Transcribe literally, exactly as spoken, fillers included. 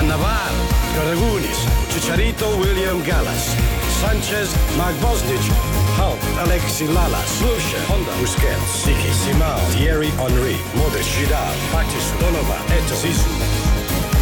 Cannavaro, Karagunis, Chicharito, William Gallas, Sanchez, Mark Bosnich, Hulk, Alexi Lalas, Lucia, Honda, Busquets, Tiki, Simao, Thierry Henry, Modric, Vidal, Patrice, Donovan, Eto, Zizou.